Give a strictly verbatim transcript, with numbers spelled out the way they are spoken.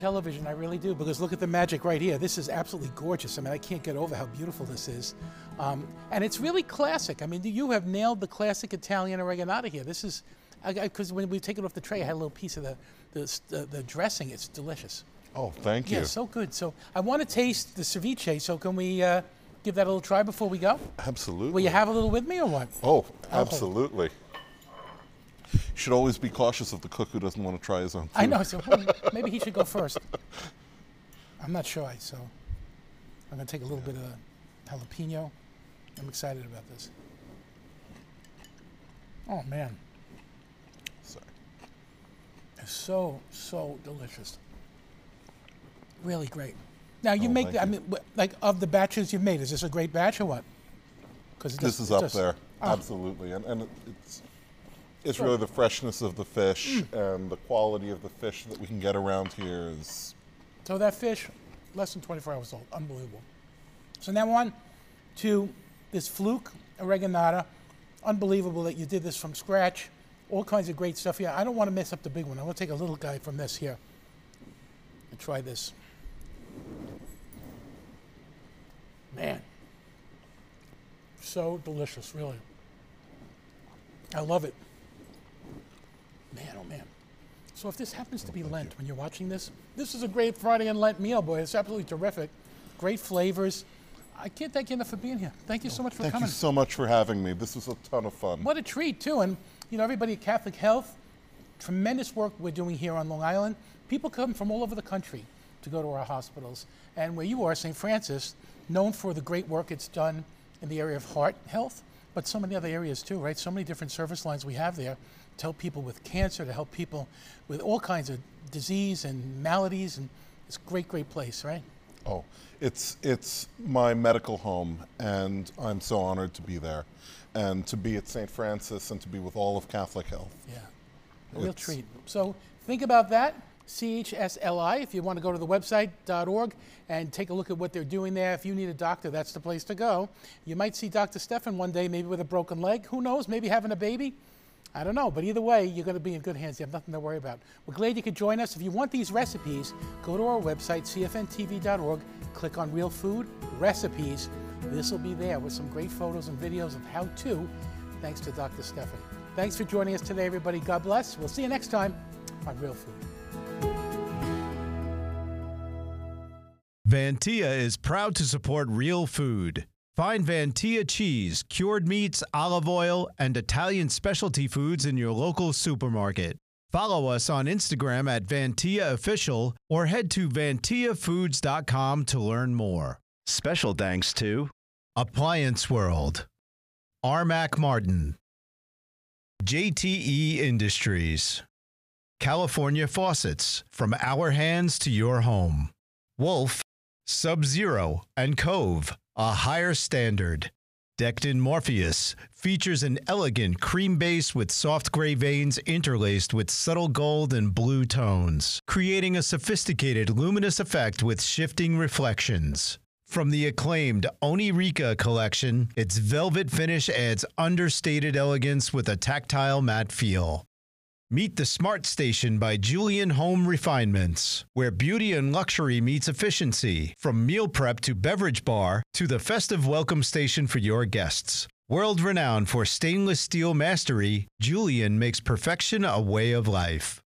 Television, I really do, because look at the magic right here. This is absolutely gorgeous. I mean, I can't get over how beautiful this is. Um, and it's really classic. I mean, you have nailed the classic Italian oreganata here. This is, because when we take it off the tray, I had a little piece of the, the, the, the dressing. It's delicious. Oh, thank you. Yeah, so good. So I want to taste the ceviche, so can we uh, give that a little try before we go? Absolutely. Will you have a little with me or what? Oh, absolutely. Should always be cautious of the cook who doesn't want to try his own food. I know, so hmm, maybe he should go first. I'm not shy, so I'm going to take a little bit of jalapeno. I'm excited about this. Oh, man. Sorry. It's so, so delicious. Really great. Now, you Oh, make, thank I you. mean, wh- like, of the batches you've made, is this a great batch or what? Because This is up there, absolutely. And, and it- it's, it's really the freshness of the fish and the quality of the fish that we can get around here is... So that fish, less than twenty-four hours old, unbelievable. So now on to this fluke oreganata. Unbelievable that you did this from scratch. All kinds of great stuff here. I don't want to mess up the big one. I want to take a little guy from this here and try this. Man, so delicious, really. I love it. Man, oh man. So if this happens to be Lent, when you're watching this, this is a great Friday and Lent meal, boy. It's absolutely terrific. Great flavors. I can't thank you enough for being here. Thank you so much for Thank coming. you so much for having me. This was a ton of fun. What a treat, too. And, you know, everybody at Catholic Health, tremendous work we're doing here on Long Island. People come from all over the country to go to our hospitals. And where you are, Saint Francis, known for the great work it's done in the area of heart health, but so many other areas too, right? So many different service lines we have there to help people with cancer, to help people with all kinds of disease and maladies. And it's a great, great place, right? Oh, it's it's my medical home, and I'm so honored to be there, and to be at Saint Francis, and to be with all of Catholic Health. Yeah, a real It's- treat. So think about that, C H S L I, if you want to go to the website dot org and take a look at what they're doing there. If you need a doctor, that's the place to go. You might see Doctor Stefan one day, maybe with a broken leg. Who knows, maybe having a baby? I don't know, but either way, you're going to be in good hands. You have nothing to worry about. We're glad you could join us. If you want these recipes, go to our website, C F N T V dot org, click on Real Food Recipes. This will be there with some great photos and videos of how to, thanks to Doctor Stefan. Thanks for joining us today, everybody. God bless. We'll see you next time on Real Food. Vantia is proud to support Real Food. Find Vantia cheese, cured meats, olive oil, and Italian specialty foods in your local supermarket. Follow us on Instagram at Vantia Official or head to vantia foods dot com to learn more. Special thanks to Appliance World, Armac Martin, J T E Industries, California Faucets, from our hands to your home, Wolf, Sub-Zero, and Cove, a higher standard. Decked in Morpheus features an elegant cream base with soft gray veins interlaced with subtle gold and blue tones, creating a sophisticated luminous effect with shifting reflections. From the acclaimed Onirica collection, its velvet finish adds understated elegance with a tactile matte feel. Meet the Smart Station by Julian Home Refinements, where beauty and luxury meets efficiency, from meal prep to beverage bar to the festive welcome station for your guests. World-renowned for stainless steel mastery, Julian makes perfection a way of life.